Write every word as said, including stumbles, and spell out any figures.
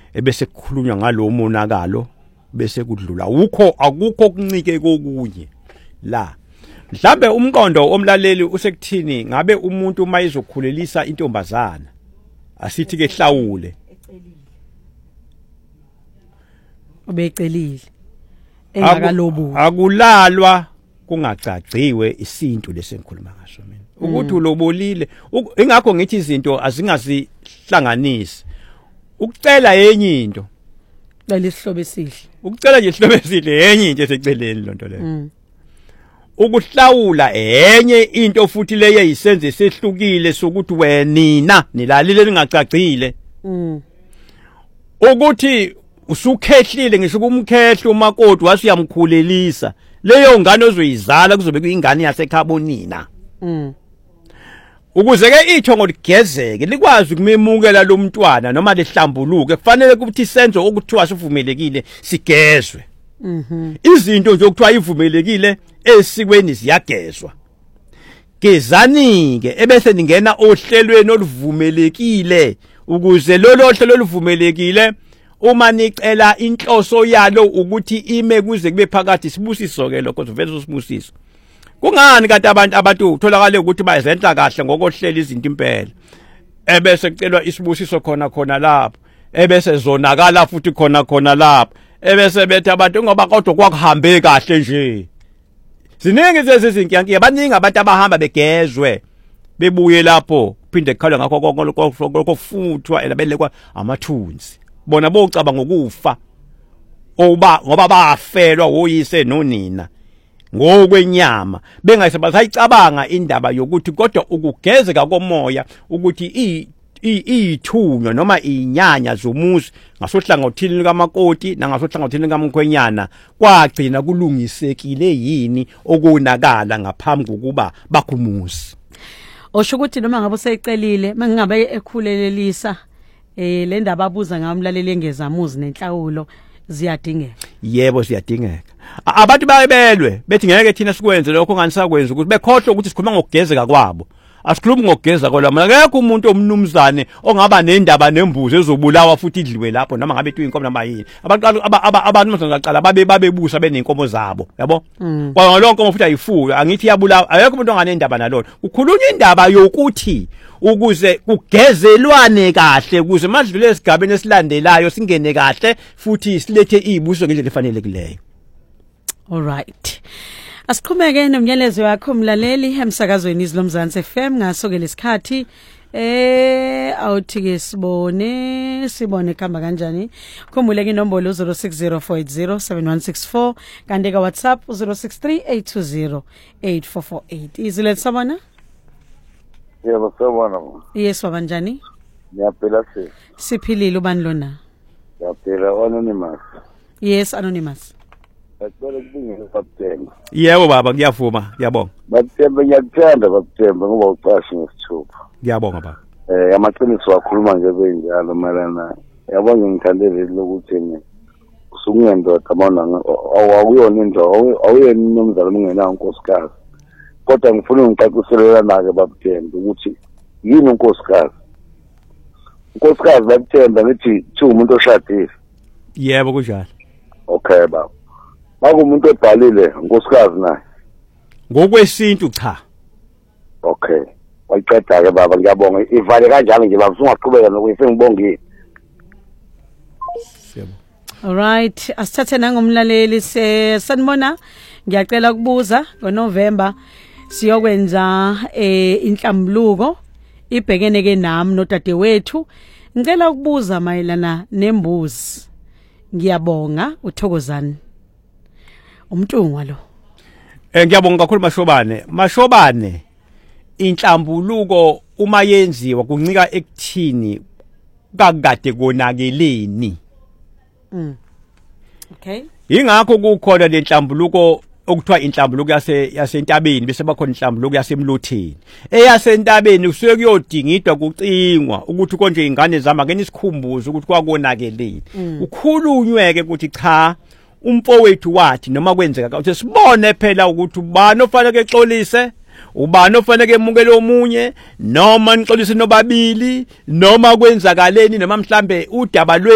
ebese kukhulunywa ngalo monakalo bese kudlula ukho akukho kuncike kokunye la mhlambe umqondo omlaleli usekuthini ngabe umuntu mayizokhulelisa intombazana asithi ke hlawule obecelile engakalobu akulalwa kungacaciwe isinto lesengikhuluma ngaso mina ukuthi ulobolile ingakho ngithi izinto azingazihlanganisi ukucela yenye into lesihlobo esihle ukucela nje isihlobo esihle yenye into eseceleni lonto leyo ukuhlawula enye into futhi leyo yisenze sehlukile sokuthi wenina nilalile lingacacile ukuthi usukhehlile ngisho kumkhehlo umakoti wasiyamkhulelisa leyo ngane ozoyizala kuzobe kuyingane yasekhabonina ukuze ke ithongo ligezeke likwazi ukumemukela lo mntwana noma lehlambuluke kufanele ukuthi isenzo okuthiwa sivumelekile sigezwe izinto nje okuthiwa ivumelekile esikweni ziyagezwa gezani ke ebese ningena ohlelweni oluvumelekile ukuze lolo hlelo oluvumelekile uma nicela inhloso yalo ukuthi ime kuze kube phakathi sibusiso ke lokho vele sibusiso kungani kanti abantu abantu utholakale ukuthi bayenza kahle ngokohlela izinto impela ebese kucelwa isibusiso khona khona lapho ebese zonakala futhi khona khona lapho ebese bethe abantu ngoba kodwa kwakuhambe kahle nje ziningi lezi zinkingi abaningi abantu abahamba begezwe bebuye lapho kuphinde kukhalwe ngakho konke kofuthwa elabelekwa amathunzi bona bocabanga ngokufa oba ngoba bafelwa woyise nonina ngokwenyama bengasebasayicabanga indaba yokuthi kodwa ukugezeka komoya ukuthi iyithunywa noma inyanya zomuzi ngasohlangothini likamakoti nangasohlangothini kamkhwenyana kwagcina kulungisekile yini okunakala ngaphambi kokuba bakhumuzi osho ukuthi noma ngabe useyicelile mangingabe ekhulelelisa eh le ndaba abuza ngamlaleli engezamuzi nenhlawulo ziyadingeka yebo ziyadingeka abantu bayebelwe bethi ngeke thina sikwenze lokho nganisakwenza ukuthi bekhohle ukuthi sikhuluma ngokugezeka kwabo asikhulumi ngokugeza kwalama akekho umuntu omnumzane ongaba nendaba nembuzi ezobulawa futhi idliwe lapho noma ngabe tuyinkomo noma yini abantu abantu bazaqala babe babebusa benenkomo zabo yabo kwa lonke uma futhi ayifuyo angithi yabulawa akekho umuntu onganendaba nalona ukukhulunywa indaba yokuthi ukuze kugezelwane kahle ukuze madlule esigabeni esilandelayo singene kahle futhi silethe izibuso ngendlela efanelekileyo. All right. Asiqhubeke nomnyelezo wakho mlaleli emsakazweni izilomzansi F M ngaso ke lesikhathi eh awuthi ke sibone sibone khamba kanjani khumbule ke inombolo zero six zero four eight zero seven one six four kanti ka WhatsApp zero six three eight two zero eight four four eight izile sabona yebo sabona yes wabanjani ngiyaphila si siphilile ubani lona ngiyaphila anonymous yes anonymous Acela kubingela bakuthemba. Yebo baba ngiyavuma ngiyabonga. Bakuthemba ngiyakuthanda bakuthemba ngoba uqashe ngesithupha. Ngiyabonga baba. Eh amaqiniso wakhuluma nje benjalo malana. Yabonga ngithandele lokuthi mina usungendoda abona awuyona into awuyena nomzalo ungena unkosikazi. Kodwa ngifuna ngicaciselela nake bakuthemba ukuthi yini unkosikazi. Unkosikazi bakuthemba ngithi thi umuntu oshadile. Yebo kunjalo. Okay baba. Makumuntu ebhalile nkosikazi naye ngokwesintu cha okay wayiqeda ke baba ngiyabonga ivale kanjalo nje baba usungaqhubeka nokuyise ngibongile yebo all right asithathe nangomlaleli se sanibona ngiyacela ukubuza ngoNovember siyokwenza eh inhlambuluko ibhekene ke nami nodadewethu ngicela ukubuza mayelana nembuzi ngiyabonga uthokozani umntungwa lo eh ngiyabonga kakhulu mashobane mashobane inhlambuluko uma yenziwa kuncika ekuthini kakade konakeleni mm okay ingakho kukhona lenhlambuluko okuthiwa inhlambuluko yase yasentabeni bese bakhona inhlambuluko yasemlotheni eyasentabeni kusuke kuyodingidwa kucingwa ukuthi konje ingane zama ngene isikhumbuzo ukuthi kwakonakeleni ukhulunyweke ukuthi cha umfowethu wathi noma kwenzeka ukuthi sibone phela ukuthi ubani ofanele exolise ubani ofanele emukele omunye noma nixolise nobabili noma kwenzakaleni noma mhlambe udaba